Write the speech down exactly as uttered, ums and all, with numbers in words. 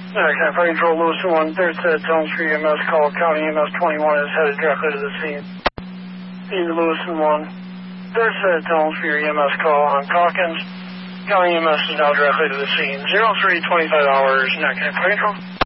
Okay, Fire Control, Lewiston one, there's a zone three E M S call. County E M S twenty-one is headed directly to the scene. In Lewiston one, there's a zone three E M S call on Calkins. County E M S is now directly to the scene. zero three twenty-five hours, okay, Fire Control.